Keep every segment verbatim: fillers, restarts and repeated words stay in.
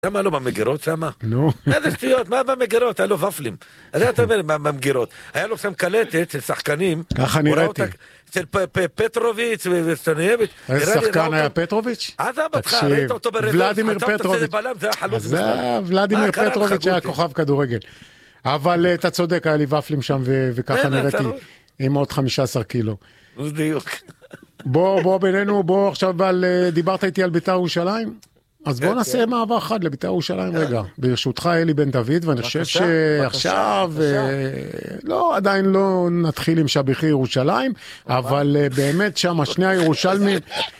למה לא במגירות שמה? נו. איזה שטויות, מה במגירות? היה לו ופלים. אז אתה אומר, במגירות. היה לו שם קלטת של שחקנים. ככה נראיתי. של פטרוביץ' וסטניאביץ'. איזה שחקן היה פטרוביץ'? אז אבתך, ראית אותו ברבש. ולדימיר פטרוביץ'. זה היה חלוץ זה ולדימיר פטרוביץ' היה כוכב כדורגל. אבל אתה צודק, היה לי ופלים שם וככה נראיתי. עם עוד חמישה עשר קילו. בדיוק. בוא, בוא בינינו, בוא עכשיו, דיברת איתי על בית"ר ירושלים? אז בוא נעשה מעבר אחד לבית"ר ירושלים רגע. ברשותך אלי בן דוד, ואני חושב שעכשיו, לא, עדיין לא נתחיל עם שבחי ירושלים, אבל באמת שם שני הירושלמים,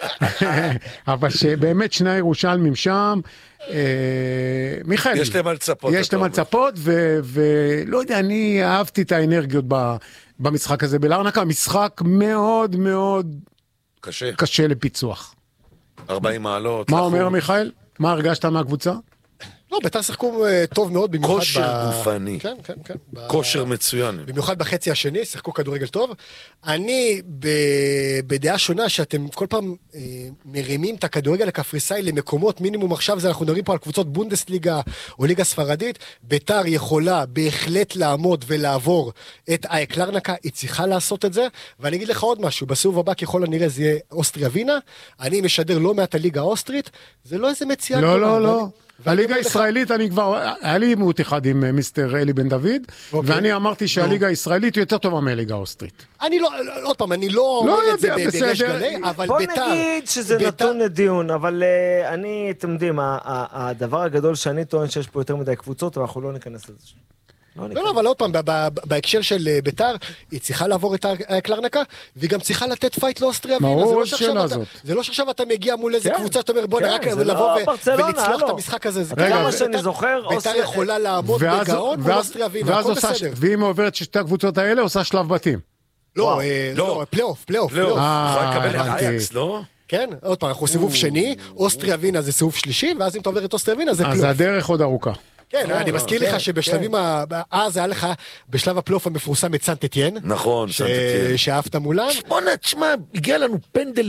אבל שבאמת שני הירושלמים שם, מיכאל, יש להם לצפות. יש להם לצפות, ולא יודע, אני אהבתי את האנרגיות במשחק הזה בלרנקה, משחק מאוד מאוד קשה, קשה לפיצוח. ארבעים מעלות. מה אומר מיכאל? מה הרגשת מהקבוצה? לא, בית"ר שיחקו טוב מאוד, במיוחד כושר גופני. כן, כן, כן. כושר מצוין. במיוחד בחצי השני, שיחקו כדורגל טוב. אני בדעה שונה שאתם כל פעם מרימים את הכדורגל הקפריסאי למקומות מינימום. עכשיו זה אנחנו מדברים פה על קבוצות בונדסליגה או ליגה ספרדית. בית"ר יכולה בהחלט לעמוד ולעבור את אייק לרנקה, היא צריכה לעשות את זה. ואני אגיד לך עוד משהו, בסיבוב הבא ככל הנראה זה יהיה אוסטריה וינה. אני משדר לא מעט הליגה האוסטרית, זה לא איזה מציאה. לא, לא, לא. הליגה הישראלית, אני כבר, היה לי עימות אחד עם מיסטר אלי בן דוד, ואני אמרתי שהליגה הישראלית יותר טובה מהליגה האוסטרית. אני לא, עוד פעם, אני לא אומר את זה בריש גלי, אבל בוא נגיד שזה נתון לדיון, אבל אני, אתם יודעים, הדבר הגדול שאני טוען שיש פה יותר מדי קבוצות, אבל אנחנו לא ניכנס לזה. לא, לא, אבל עוד פעם, בהקשר של בית"ר, היא צריכה לעבור את אייק לרנקה, והיא גם צריכה לתת פייט לאוסטריה וינה. זה לא שעכשיו אתה מגיע מול איזה קבוצה, שאתה אומר, בוא נרק לבוא ולצלוח את המשחק הזה. כמה שאני זוכר, בית"ר יכולה לעמוד בגאון מול אוסטריה וינה, הכל בסדר. ואם עוברת שתי הקבוצות האלה, עושה שלב בתים. לא, לא, פלייאוף, פלייאוף. יכולה לקבל את אייקס, לא? כן, עוד פעם, אנחנו סיבוב שני, אוסטריה וינה זה סיבוב שלישי, ואז אם אתה עובר את אוסטריה וינה זה פלייאוף. אז הדרך עוד ארוכה. כן, אני מזכיר לך שבשלבים, אז היה לך בשלב הפלייאוף המפורסם את סנט אתיין. נכון, סנט אתיין. שאהבת מולם. בוא נשמע, הגיע לנו פנדל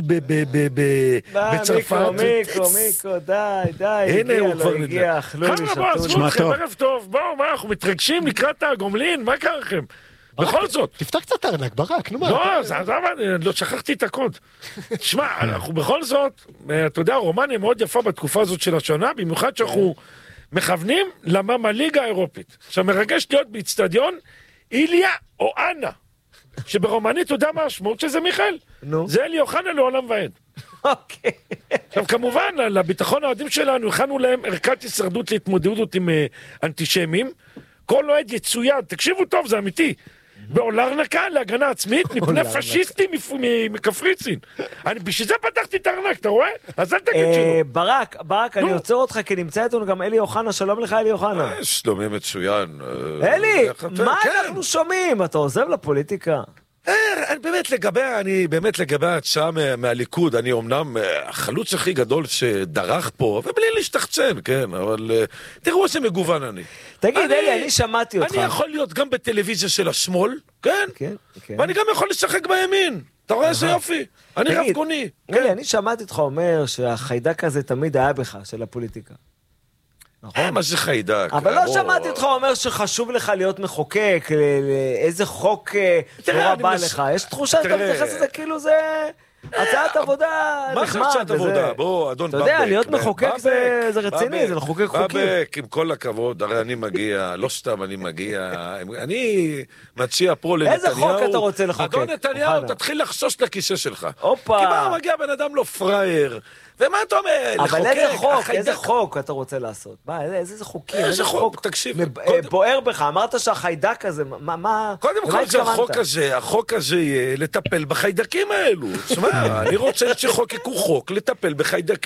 בצרפת. מיקו, מיקו, די, די. הנה הוא כבר נדלק. חלמה, בוא, עזבו אתכם, ערב טוב. בואו, מה, אנחנו מתרגשים לקראת הגומלין? מה קרה לכם? בכל זאת. תפתח קצת ארנק, ברק, נו מה. לא, זה עזב, לא שכחתי את הקוד. תשמע, אנחנו בכל זאת, אתה יודע, רומניה מאוד יפה בתקופה הזאת של השנה, במיוחד שאנחנו מכוונים למאמה ליגה האירופית. עכשיו מרגש להיות באצטדיון איליה או אנה, שברומנית אתה יודע מה המשמעות שזה מיכאל? זה אלי אוחנה לעולם ועד. אוקיי. עכשיו כמובן, לביטחון האוהדים שלנו, הכנו להם ערכת הישרדות להתמודדות עם אנטישמים, כל אוהד יצויד, תקשיבו טוב, זה אמיתי. באולרנקה להגנה עצמית מפני פשיסטים מקפריסין. בשביל זה פתחתי את הארנק, אתה רואה? אז אל תגיד שלא. ברק, ברק, אני עוצר אותך כי נמצא איתנו גם אלי אוחנה, שלום לך אלי אוחנה. שלומי מצוין. אלי, מה אנחנו שומעים? אתה עוזב לפוליטיקה? באמת לגבי, אני באמת לגבי ההצעה מהליכוד, אני אומנם החלוץ הכי גדול שדרך פה, ובלי להשתחצן, כן, אבל תראו איזה מגוון אני. תגיד, אלי, אני שמעתי אותך. אני יכול להיות גם בטלוויזיה של השמאל, כן? ואני גם יכול לשחק בימין. אתה רואה איזה יופי? אני רב גוני. אלי, אני שמעתי אותך אומר שהחיידק הזה תמיד היה בך, של הפוליטיקה. נכון? מה זה חיידק? אבל לא שמעתי אותך אומר שחשוב לך להיות מחוקק, איזה חוק נורא בא לך. יש תחושה שאתה מתייחס לזה כאילו זה הצעת עבודה נחמד. מה זה הצעת עבודה? בוא, אדון בבק. אתה יודע, להיות מחוקק זה רציני, זה לחוקק חוקים. בבק, עם כל הכבוד, הרי אני מגיע, לא סתם אני מגיע, אני מציע פה לנתניהו. איזה חוק אתה רוצה לחוקק? אדון נתניהו, תתחיל לחשוש לכיסא שלך. הופה. כי מה מגיע בן אדם לא פרייר. ומה אתה אומר? אבל איזה חוק, איזה חוק אתה רוצה לעשות? מה, איזה חוקים? איזה חוק, תקשיב. בוער בך, אמרת שהחיידק הזה, מה... קודם כל זה החוק הזה, החוק הזה יהיה לטפל בחיידקים האלו. תשמע, אני רוצה שחוקקו חוק לטפל בחיידקי...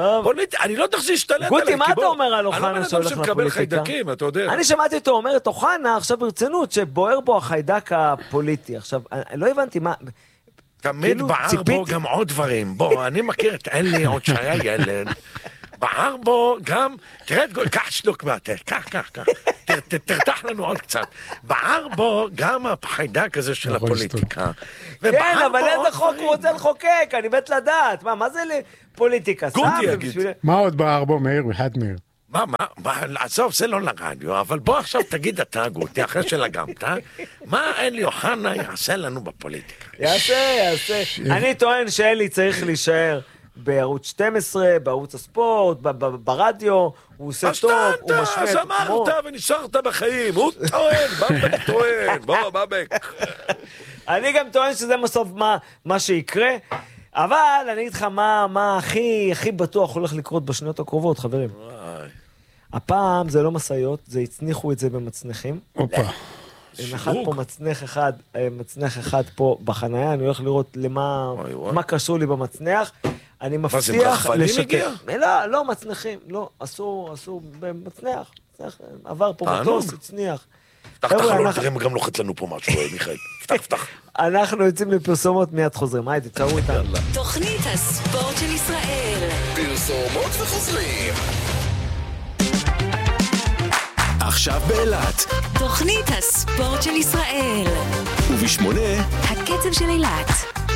אני לא יודע להשתלט עליהם. גוטי, מה אתה אומר על אוחנה שהולך לפוליטיקה? אני לא בן אדם שמקבל חיידקים, אתה יודע. אני שמעתי אותו אומר את אוחנה עכשיו ברצינות, שבוער בו החיידק הפוליטי. עכשיו, לא הבנתי מה... תמיד בער בו גם עוד דברים. בוא, אני מכיר את אלי עוד שהיה ילד. בער בו גם, תראה, קח שלוק מהתה, קח, קח, קח. תרתח לנו עוד קצת. בער בו גם החיידק הזה של הפוליטיקה. כן, אבל איזה חוק הוא רוצה לחוקק? אני מת לדעת. מה זה לפוליטיקה? גוטי יגיד. מה עוד בער בו, מאיר? אחד מאיר. מה, מה, מה, עזוב, זה לא לרדיו, אבל בוא עכשיו תגיד אתה, גוטי, אחרי שלגמת, מה אלי אוחנה יעשה לנו בפוליטיקה? יעשה, יעשה. אני טוען שאלי צריך להישאר בערוץ שתים עשרה, בערוץ הספורט, ברדיו, הוא עושה טוב, הוא משמע את אז אמרת ונשארת בחיים, הוא טוען, בבק טוען, בוא, בבק. אני גם טוען שזה בסוף מה שיקרה, אבל אני אגיד לך מה הכי, הכי בטוח הולך לקרות בשניות הקרובות, חברים. הפעם זה לא מסעיות, זה הצניחו את זה במצנחים. אופה. נחת פה מצנח אחד, מצנח אחד פה בחנייה, אני הולך לראות למה, מה קשור לי במצנח. אני מבטיח לשתף. לא, לא מצנחים, לא, אסור, אסור במצנח. עבר פה מטוס, הצניח. פתח תחלון, תראה גם לוחץ לנו פה משהו, מיכאל. פתח, פתח. אנחנו יוצאים לפרסומות, מיד חוזרים. היי, תצאו איתנו. תוכנית הספורט של ישראל. פרסומות וחוזרים. עכשיו באילת. תוכנית הספורט של ישראל. ובשמונה. הקצב של אילת.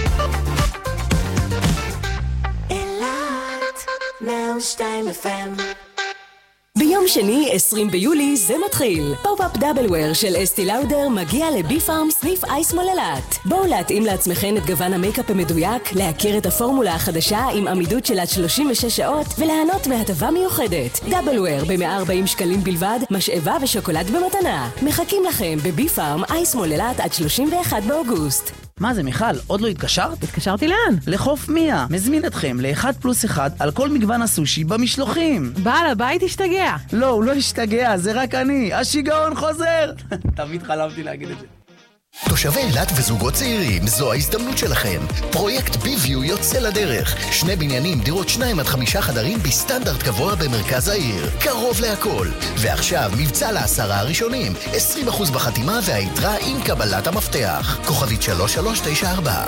אילת, מאה ושתיים אף אם. ביום שני, עשרים ביולי, זה מתחיל. פופ-אפ דאבלוור של אסתי לאודר מגיע לבי פארם סניף אייס מול אילת. בואו להתאים לעצמכם את גוון המייקאפ המדויק, להכיר את הפורמולה החדשה עם עמידות של עד שלושים ושש שעות, וליהנות מהטבה מיוחדת. דאבלוור ב-מאה וארבעים שקלים בלבד, משאבה ושוקולד במתנה. מחכים לכם בבי פארם אייס מול אילת עד שלושים ואחד באוגוסט. מה זה, מיכל? עוד לא התקשרת? התקשרתי לאן? לחוף מיה. מזמין אתכם לאחד פלוס אחד על כל מגוון הסושי במשלוחים. בעל הבית השתגע. לא, הוא לא השתגע, זה רק אני. השיגעון חוזר. תמיד חלמתי להגיד את זה. תושבי אילת וזוגות צעירים, זו ההזדמנות שלכם. פרויקט ביביו יוצא לדרך. שני בניינים, דירות שניים עד חמישה חדרים בסטנדרט גבוה במרכז העיר. קרוב להכל. ועכשיו מבצע לעשרה הראשונים. עשרים אחוז בחתימה והיתרה עם קבלת המפתח. כוכבית שלוש שלוש תשע ארבע.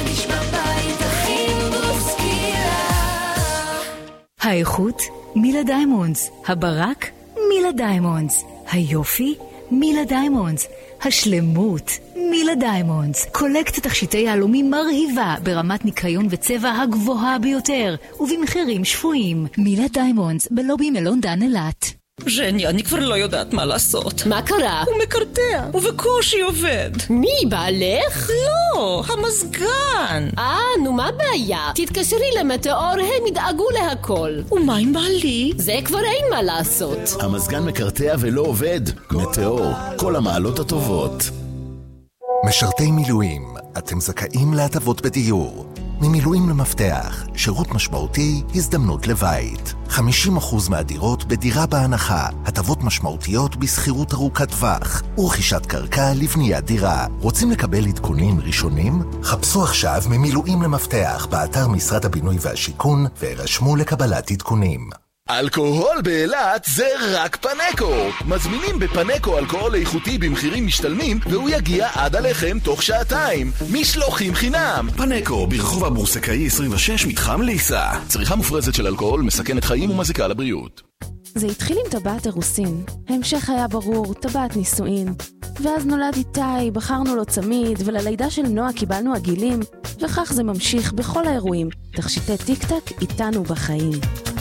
האיכות מילה דיימונדס. הברק מילה דיימונדס. היופי מילה דיימונדס. השלמות מילה דיימונדס. קולקציית תכשיטי יהלומים מרהיבה ברמת ניקיון וצבע הגבוהה ביותר ובמחירים שפויים. מילה דיימונדס בלובי מלון דן אילת. ז'ני, אני כבר לא יודעת מה לעשות. מה קרה? הוא מקרטע, ובקושי עובד. מי, בעלך? לא, המזגן. אה, נו מה הבעיה? תתקשרי למטאור, הם ידאגו להכל. ומה עם בעלי? זה כבר אין מה לעשות. המזגן מקרטע ולא עובד. מטאור, כל המעלות הטובות. משרתי מילואים, אתם זכאים להטבות בדיור. ממילואים למפתח, שירות משמעותי, הזדמנות לבית. חמישים אחוז מהדירות בדירה בהנחה, הטבות משמעותיות בסחירות ארוכת טווח, ורכישת קרקע לבניית דירה. רוצים לקבל עדכונים ראשונים? חפשו עכשיו ממילואים למפתח באתר משרד הבינוי והשיכון, והירשמו לקבלת עדכונים. אלכוהול באילת זה רק פנקו. מזמינים בפנקו אלכוהול איכותי במחירים משתלמים, והוא יגיע עד עליכם תוך שעתיים. משלוחים חינם. פנקו ברחוב הבורסקאי עשרים ושש, מתחם ליסה. צריכה מופרזת של אלכוהול מסכנת חיים ומזיקה לבריאות. זה התחיל עם טבעת אירוסין. ההמשך היה ברור, טבעת נישואין. ואז נולד איתי, בחרנו לו צמיד, וללידה של נועה קיבלנו עגילים, וכך זה ממשיך בכל האירועים. תכשיטי טיק טק איתנו בחיים.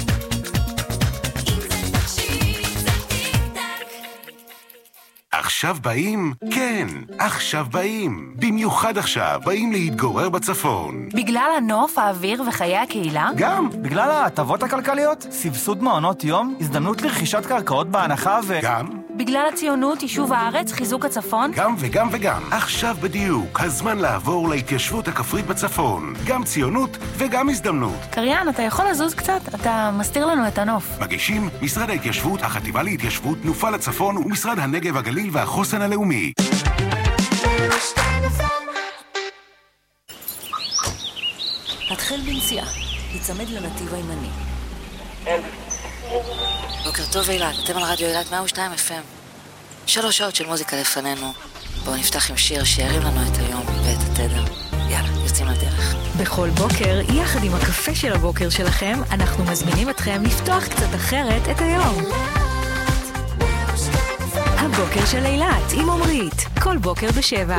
עכשיו באים? כן, עכשיו באים. במיוחד עכשיו באים להתגורר בצפון. בגלל הנוף, האוויר וחיי הקהילה? גם, בגלל ההטבות הכלכליות, סבסוד מעונות יום, הזדמנות לרכישת קרקעות בהנחה ו... גם. בגלל הציונות, יישוב הארץ, חיזוק הצפון? גם וגם וגם. עכשיו בדיוק, הזמן לעבור להתיישבות הכפרית בצפון. גם ציונות וגם הזדמנות. קריין, אתה יכול לזוז קצת? אתה מסתיר לנו את הנוף. מגישים משרד ההתיישבות, החטיבה להתיישבות, תנופה לצפון ומשרד הנגב הגליל והחוסן הלאומי. התחל בנסיעה, להיצמד לנתיב הימני. בוקר טוב אילת, אתם על רדיו אילת מאה ושתיים אף אם. שלוש שעות של מוזיקה לפנינו. בואו נפתח עם שיר שירים לנו את היום ואת התדר. יאללה, יוצאים לדרך. בכל בוקר, יחד עם הקפה של הבוקר שלכם, אנחנו מזמינים אתכם לפתוח קצת אחרת את היום. הבוקר של אילת עם עומרית, כל בוקר בשבע.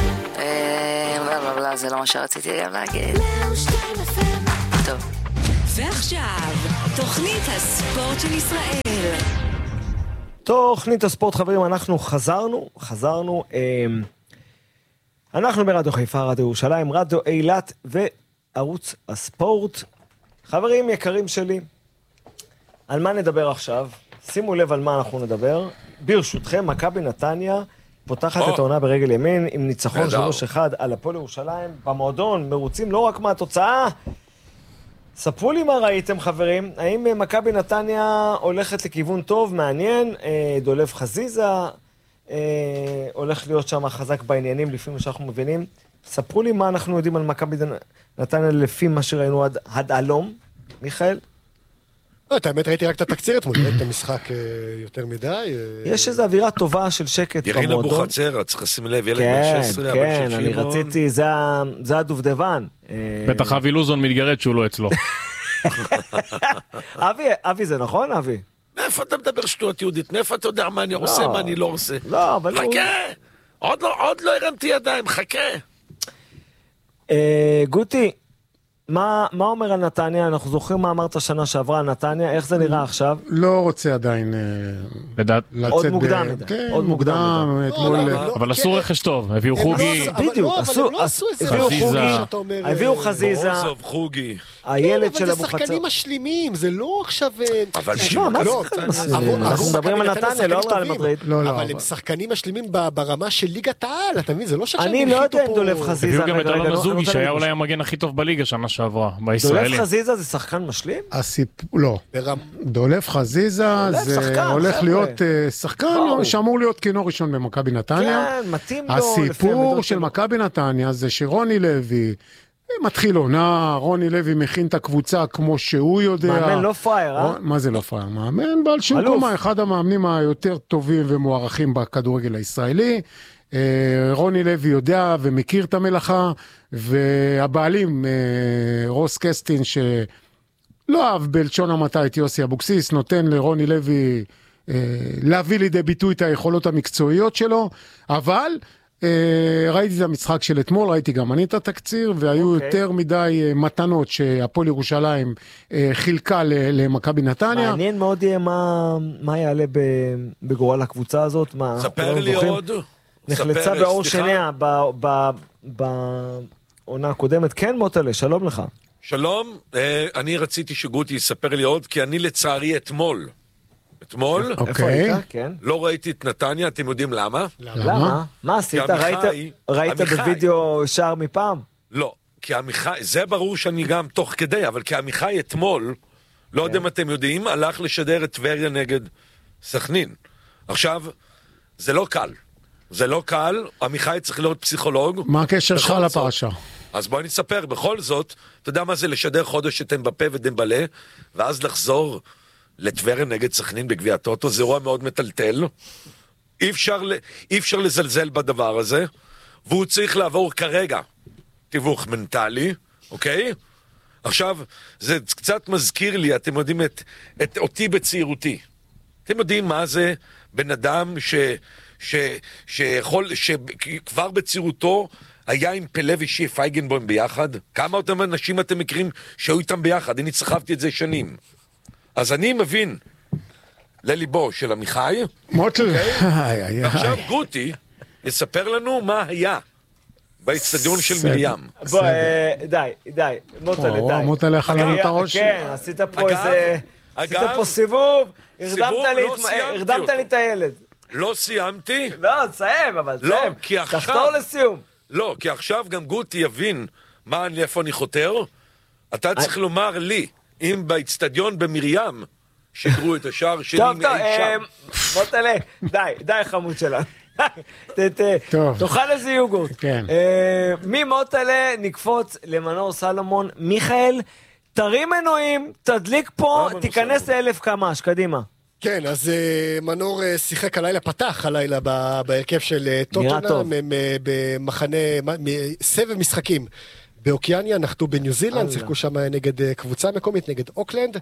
אה, לא, לא, לא, זה לא מה שרציתי גם להגיד. טוב. ועכשיו, תוכנית הספורט של ישראל. תוכנית הספורט, חברים, אנחנו חזרנו, חזרנו, אה, אנחנו ברדיו חיפה, רדיו ירושלים, רדיו אילת וערוץ הספורט. חברים יקרים שלי, על מה נדבר עכשיו? שימו לב על מה אנחנו נדבר. ברשותכם, מכבי נתניה פותחת את העונה ברגל ימין עם ניצחון שלוש אחד על הפועל ירושלים. במועדון מרוצים לא רק מהתוצאה. ספרו לי מה ראיתם, חברים. האם מכבי נתניה הולכת לכיוון טוב, מעניין? דולב חזיזה הולך להיות שם חזק בעניינים לפי מה שאנחנו מבינים. ספרו לי מה אנחנו יודעים על מכבי נתניה לפי מה שראינו עד, עד הלום. מיכאל? לא, את האמת ראיתי רק את התקציר אתמול, ראיתי את המשחק יותר מדי. יש איזו אווירה טובה של שקט במועדון. ירין אבו חצר, צריך לשים לב, ילד כן, בן שש עשרה. כן, אני רציתי, זה, זה הדובדבן. בטח אבי לוזון מתגרד שהוא לא אצלו. אבי, אבי זה נכון, אבי? מאיפה אתה מדבר שטויות יהודית? מאיפה אתה יודע מה אני עושה, מה אני לא עושה? לא, אבל... חכה! עוד לא, עוד לא הרמתי ידיים, חכה! גוטי, מה, מה אומר על נתניה? אנחנו זוכרים מה אמרת שנה שעברה על נתניה, איך זה נראה עכשיו? לא רוצה עדיין לדעת. עוד מוקדם מדי. כן, עוד מוקדם. אבל עשו רכש טוב, הביאו חוגי. בדיוק, הביאו חוגי, הביאו חזיזה. עזוב, חוגי. הילד של אבל אבו זה חצר. שחקנים משלימים, זה לא עכשיו... אבל אנחנו מדברים על נתניה, לא על מדריד. אבל הם שחקנים משלימים ברמה של ליגת העל, אתה מבין? זה לא שחקנים אני לא יודע אם דולב חזיזה... הביאו גם את אלון אזוגי, שהיה אולי המגן הכי טוב בליגה שנה שעברה, בישראלים. דולב חזיזה זה שחקן משלים? לא. דולב חזיזה זה הולך להיות שחקן שאמור להיות כינור ראשון במכבי נתניה. כן, מתאים לו. הסיפור של מכבי נתניה זה שרוני לוי מתחיל עונה, רוני לוי מכין את הקבוצה כמו שהוא יודע. מאמן לא פייר, אה? מה זה לא פייר? מאמן בעל שם קומה, אחד המאמנים היותר טובים ומוערכים בכדורגל הישראלי. רוני לוי יודע ומכיר את המלאכה, והבעלים, רוס קסטין, שלא אהב בלשון המעטה את יוסי אבוקסיס, נותן לרוני לוי להביא לידי ביטוי את היכולות המקצועיות שלו, אבל ראיתי את המשחק של אתמול, ראיתי גם אני את התקציר, והיו okay. יותר מדי מתנות שהפועל ירושלים חילקה למכבי נתניה. מעניין מאוד יהיה מה, מה יעלה בגורל הקבוצה הזאת. מה, ספר לי עוד. נחלצה באור שניה בעונה הקודמת. כן, מוטלה, שלום לך. שלום, אני רציתי שגוטי יספר לי עוד, כי אני לצערי אתמול, אתמול, איפה היית? כן. לא ראיתי את נתניה, אתם יודעים למה? למה? מה עשית? ראית בווידאו שער מפעם? לא, כי עמיחי, זה ברור שאני גם תוך כדי, אבל כי עמיחי אתמול, לא יודע אם אתם יודעים, הלך לשדר את טבריה נגד סכנין. עכשיו, זה לא קל. זה לא קל, עמיחי צריך להיות פסיכולוג. מה הקשר שלך לפרשה? אז בואי נספר, בכל זאת, אתה יודע מה זה לשדר חודש את אמבפה ודמבלה, ואז לחזור לטבריה נגד סכנין בגביע הטוטו, זה אירוע מאוד מטלטל, אי אפשר, אי אפשר לזלזל בדבר הזה, והוא צריך לעבור כרגע תיווך מנטלי, אוקיי? עכשיו, זה קצת מזכיר לי, אתם יודעים, את, את אותי בצעירותי. אתם יודעים מה זה בן אדם ש... ש, שיכול, שכבר בצעירותו היה עם פלא ושיהיה פייגנבוים ביחד. כמה אותם אנשים אתם מכירים שהיו איתם ביחד? אני צחבתי את זה שנים. אז אני מבין לליבו של עמיחי. מוטל. עכשיו גוטי יספר לנו מה היה באצטדיון של מרים. בוא, די, די. מוטל, די. מוטל לך לנו את הראש. כן, עשית פה איזה... עשית פה סיבוב. הרדמת לי את הילד. לא סיימתי. לא, תסיים, אבל תסיים. לא, כי עכשיו... תחתור לסיום. לא, כי עכשיו גם גוטי יבין מה, איפה אני חותר. אתה צריך לומר לי, אם באצטדיון במרים שדרו את השער שלי מאי שם. טוב, טוב, בוא תלה. די, די חמוד שלנו. תאכל איזה יוגורט. ממוטלה נקפוץ למנור סלומון. מיכאל, תרים מנועים, תדליק פה, תיכנס לאלף קמ"ש, קדימה. כן, אז מנור שיחק הלילה, פתח הלילה בהרכב של טוטנהאם, הם במחנה, סבב משחקים באוקיאניה, נחתו בניו זילנד, שיחקו שם נגד קבוצה מקומית, נגד אוקלנד.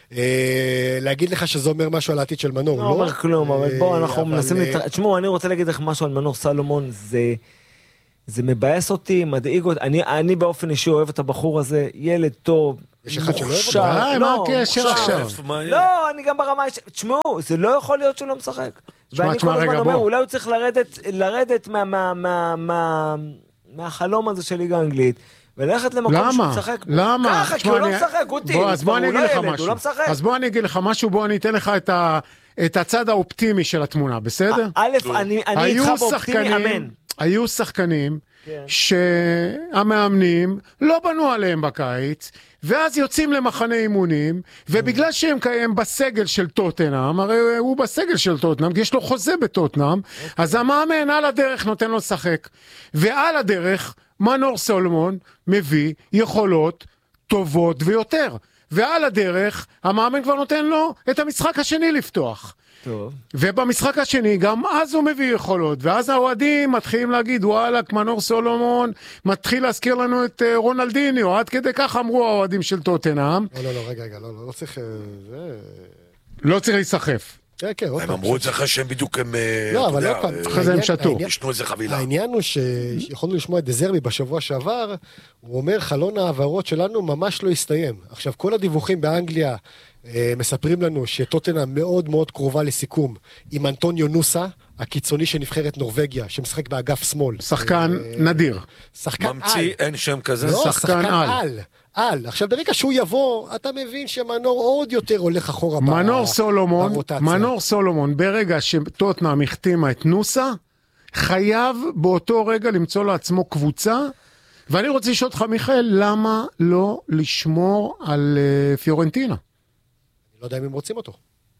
להגיד לך שזה אומר משהו על העתיד של מנור, לא? לא אומר כלום, אבל בוא, אנחנו מנסים להתראה. תשמעו, אני רוצה להגיד לך משהו על מנור סלומון, זה... זה מבאס אותי, מדאיג אותי, אני, אני באופן אישי אוהב את הבחור הזה, ילד טוב, יש אחד שלא מוכשר. אוהב מה הקשר עכשיו? לא, אני גם ברמה... תשמעו, זה לא יכול להיות שהוא לא משחק. ואני כל הזמן אומר, אולי הוא צריך לרדת מהחלום הזה של ליגה האנגלית, וללכת למקום שהוא משחק. למה? ככה, כי הוא לא משחק, גוטי. אז בוא אני אגיד לך משהו. אז בוא אני אגיד לך משהו, בוא אני אתן לך את הצד האופטימי של התמונה, בסדר? א', אני איתך באופטימי, אמן. היו שחקנים שהמאמנים לא בנו עליהם בקיץ, ואז יוצאים למחנה אימונים, ובגלל שהם קיים בסגל של טוטנהאם, הרי הוא בסגל של טוטנהאם, כי יש לו חוזה בטוטנהאם, אז המאמן על הדרך נותן לו לשחק. ועל הדרך, מנור סולומון מביא יכולות טובות ויותר. ועל הדרך, המאמן כבר נותן לו את המשחק השני לפתוח. טוב. ובמשחק השני, גם אז הוא מביא יכולות, ואז האוהדים מתחילים להגיד, וואלה, מנור סולומון מתחיל להזכיר לנו את uh, רונלדיניו, עד כדי כך אמרו האוהדים של טוטנהאם. לא, לא, לא, רגע, רגע, לא, לא, לא צריך... זה... לא צריך להיסחף. כן, כן, הם אמרו את זה אחרי שהם בדיוק הם... לא, אבל לא פעם. אחרי זה הם שתו. ישנו איזה חבילה. העניין הוא שיכולנו לשמוע את דזרבי בשבוע שעבר, הוא אומר, חלון העברות שלנו ממש לא הסתיים. עכשיו, כל הדיווחים באנגליה מספרים לנו שטוטנהאם מאוד מאוד קרובה לסיכום עם אנטוניו נוסה, הקיצוני שנבחרת נורווגיה, שמשחק באגף שמאל. שחקן נדיר. שחקן על. ממציא, אין שם כזה. לא, שחקן על. על. עכשיו, ברגע שהוא יבוא, אתה מבין שמנור עוד יותר הולך אחורה ברוטציה. מנור סולומון, מנור סולומון, ברגע שטוטנהאם החתימה את נוסה, חייב באותו רגע למצוא לעצמו קבוצה, ואני רוצה לשאול אותך, מיכאל, למה לא לשמור על uh, פיורנטינה? אני לא יודע אם הם רוצים אותו.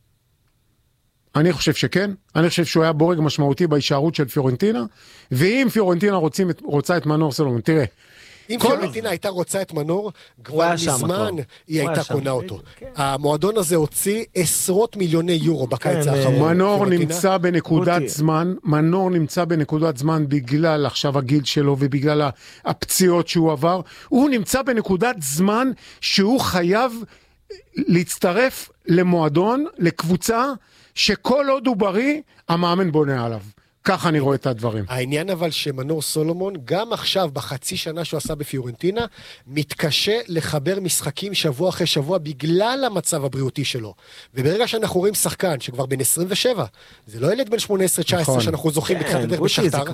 אני חושב שכן, אני חושב שהוא היה בורג משמעותי בהישארות של פיורנטינה, ואם פיורנטינה רוצים, רוצה את מנור סולומון, תראה, אם פיורנטינה הייתה רוצה את מנור, כבר מזמן היא הייתה קונה אותו. המועדון הזה הוציא עשרות מיליוני יורו בקיץ האחרון. מנור נמצא בנקודת זמן, מנור נמצא בנקודת זמן בגלל עכשיו הגיל שלו ובגלל הפציעות שהוא עבר, הוא נמצא בנקודת זמן שהוא חייב להצטרף למועדון, לקבוצה, שכל עוד הוא בריא, המאמן בונה עליו. ככה אני רואה את הדברים. העניין אבל שמנור סולומון, גם עכשיו בחצי שנה שהוא עשה בפיורנטינה, מתקשה לחבר משחקים שבוע אחרי שבוע בגלל המצב הבריאותי שלו. וברגע שאנחנו רואים שחקן שכבר בן עשרים ושבע, זה לא ילד בן שמונה עשרה תשע עשרה שאנחנו זוכים בתחילת הדרך בשכתר.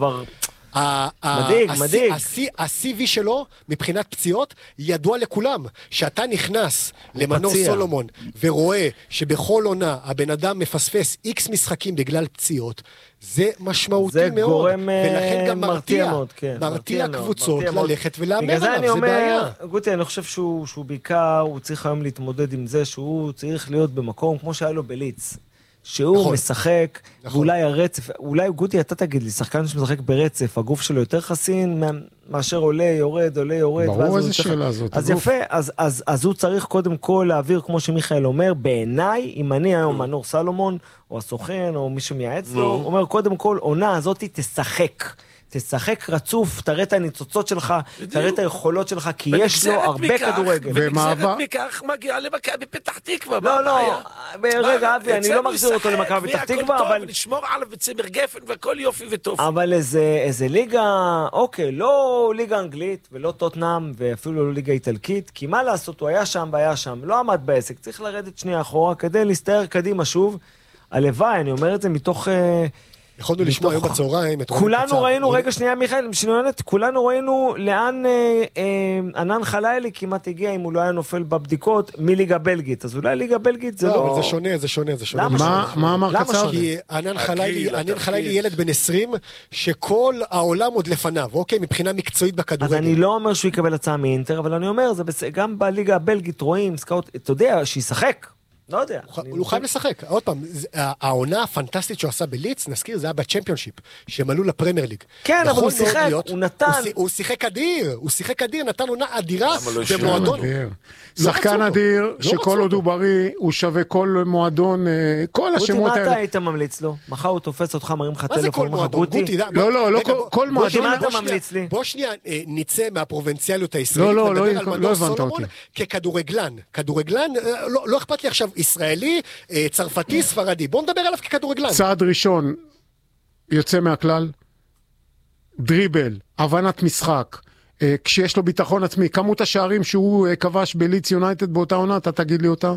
מדהיג, מדהיג. ה-סי וי שלו, מבחינת פציעות, ידוע לכולם, שאתה נכנס למנור סולומון, ורואה שבכל עונה הבן אדם מפספס איקס משחקים בגלל פציעות, זה משמעותי מאוד, ולכן גם מרתיע, מרתיע קבוצות ללכת ולאמן עליו, זה בעיה. גוטי, אני חושב שהוא בעיקר, הוא צריך היום להתמודד עם זה, שהוא צריך להיות במקום, כמו שהיה לו בליץ. שהוא נכון, משחק, נכון. ואולי הרצף, אולי גוטי אתה תגיד לי, שחקן שמשחק ברצף, הגוף שלו יותר חסין, מאשר עולה, יורד, עולה, יורד. ברור איזה שאלה זאת. אז הגוף. יפה, אז, אז, אז הוא צריך קודם כל להעביר, כמו שמיכאל אומר, בעיניי, אם אני היום מנור סלומון, או הסוכן, או מי שמייעץ לו, הוא אומר, קודם כל, עונה הזאת תשחק. תשחק רצוף, תראה את הניצוצות שלך, תראה את היכולות שלך, כי יש לו הרבה כדורגל. ונגזרת מכך מגיעה למכבי פתח תקווה. לא, לא, רגע, אבי, אני לא מחזיר אותו למכבי פתח תקווה, אבל... נשמור עליו וצמר גפן וכל יופי וטוב. אבל איזה ליגה, אוקיי, לא ליגה אנגלית ולא טוטנהאם ואפילו לא ליגה איטלקית, כי מה לעשות, הוא היה שם והיה שם, לא עמד בעסק, צריך לרדת שנייה אחורה כדי להסתער קדימה שוב. הלוואי, אני אומר את זה מתוך... יכולנו לשמוע היום בצהריים. כולנו ראינו, רגע שנייה מיכאל, שנוינת, כולנו ראינו לאן ענן חלילי כמעט הגיע, אם הוא לא היה נופל בבדיקות, מליגה בלגית. אז אולי ליגה בלגית זה לא... לא, זה שונה, זה שונה, זה שונה. מה אמר קצר? כי ענן חלילי ילד בן עשרים, שכל העולם עוד לפניו, אוקיי, מבחינה מקצועית בכדורגל. אז אני לא אומר שהוא יקבל הצעה מאינטר, אבל אני אומר, גם בליגה הבלגית רואים, סקאוט, אתה יודע, שישחק. לא יודע. הוא חייב לשחק. עוד פעם, העונה הפנטסטית שהוא עשה בליץ, נזכיר, זה היה בצ'מפיונשיפ, שהם עלו לפרמייר ליג. כן, אבל הוא שיחק, הוא נתן. הוא שיחק אדיר, הוא שיחק אדיר, נתן עונה אדירה במועדון. שחקן אדיר, שכל עוד הוא בריא, הוא שווה כל מועדון, כל השמות האלה. מה אתה היית ממליץ לו? מחר הוא תופס אותך, מרים לך טלפון, גוטי. לא, לא, לא כל מועדון. מה אתה ממליץ לי? בוא שנייה נצא מהפרובינציאליות הישראלית. לא, לא, לא הבנת אותי. ככדורגלן, כדורגלן, לא אכפת לי עכשיו ישראלי, צרפתי, ספרדי. בוא נדבר עליו ככדורגלן. צעד ראשון יוצא מהכלל, דריבל, הבנת משחק, כשיש לו ביטחון עצמי, כמות השערים שהוא כבש בלידס יונייטד באותה עונה, אתה תגיד לי אותה?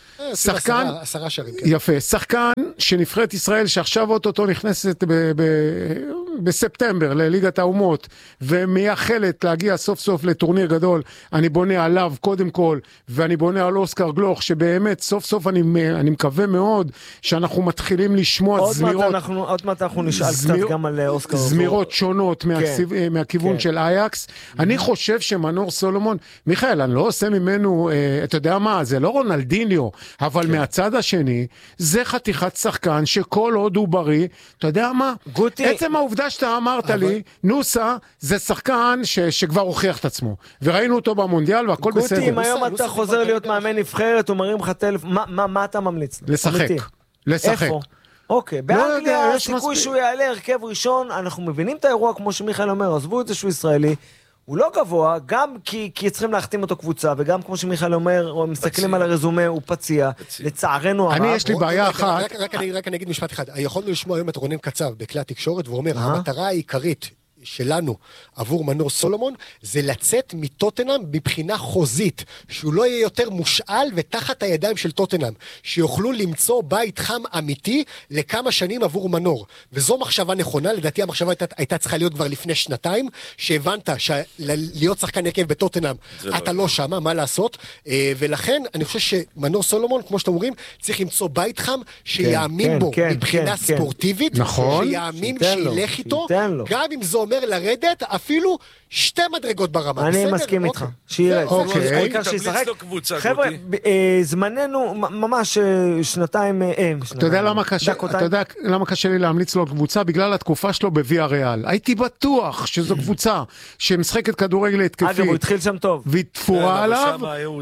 שחקן, עשרה שערים. יפה, שחקן שנבחרת ישראל שעכשיו אוטוטו נכנסת ב- ב- בספטמבר לליגת האומות ומייחלת להגיע סוף סוף לטורניר גדול, אני בונה עליו קודם כל, ואני בונה על אוסקר גלוך, שבאמת סוף סוף אני, אני מקווה מאוד שאנחנו מתחילים לשמוע עוד זמירות, מעט אנחנו, עוד מעט אנחנו נשאל זמיר, קצת גם על אוסקר. זמירות שונות כן, מהכיו, מהכיוון כן. של אייקס. Mm-hmm. אני חושב שמנור סולומון, מיכאל, אני לא עושה ממנו, אה, אתה יודע מה, זה לא רונלדיניו, אבל כן. מהצד השני, זה חתיכת שחקן שכל עוד הוא בריא, אתה יודע מה? גוטי... עצם העובדה שאתה אמרת אבל... לי, נוסה זה שחקן ש... שכבר הוכיח את עצמו, וראינו אותו במונדיאל והכל גוטי, בסדר. גוטי, אם היום נוסה, אתה נוסה חוזר להיות נוסה. מאמן נבחרת, הוא מרים לך טלפון, מה, מה, מה אתה ממליץ? לשחק. אמיתי. לשחק. איפה? אוקיי, לא יודע, באנגליה יש הסיכוי מספיק. שהוא יעלה הרכב ראשון, אנחנו מבינים את האירוע כמו שמיכאל אומר, עזבו את זה שהוא ישראלי, הוא לא גבוה, גם כי, כי צריכים להחתים אותו קבוצה, וגם כמו שמיכאל אומר, מסתכלים על הרזומה, הוא פציע, לצערנו הרב. אני יש לי בעיה אחת. רק, רק, אני, רק אני אגיד משפט אחד, יכולנו לשמוע היום את רונן קצב בכלי התקשורת, והוא אומר, המטרה העיקרית שלנו עבור מנור סולומון, זה לצאת מטוטנאם מבחינה חוזית, שהוא לא יהיה יותר מושאל ותחת הידיים של טוטנאם, שיוכלו למצוא בית חם אמיתי לכמה שנים עבור מנור. וזו מחשבה נכונה, לדעתי המחשבה הייתה, הייתה צריכה להיות כבר לפני שנתיים, שהבנת שלהיות שחקן הרכב בטוטנאם, אתה לא שמה, מה לעשות? ולכן אני חושב שמנור סולומון, כמו שאתם אומרים, צריך למצוא בית חם שיאמין כן, בו כן, מבחינה כן, ספורטיבית, נכון. שיאמין שייתן לו, שילך איתו, שייתן לו. גם אם זה אומר לרדת אפילו שתי מדרגות ברמה. אני בסדר? מסכים איתך, אוקיי. שירד, אוקיי. העיקר שישחק. חבר'ה, אה, זמננו ממש אה, שנתיים, אה, אתה יודע למה קשה, אתה יודע למה קשה לי להמליץ לו קבוצה? בגלל התקופה שלו בוויה ריאל. הייתי בטוח שזו קבוצה שמשחקת כדורגל התקפית. אגב, הוא התחיל שם טוב. והיא תפורה עליו,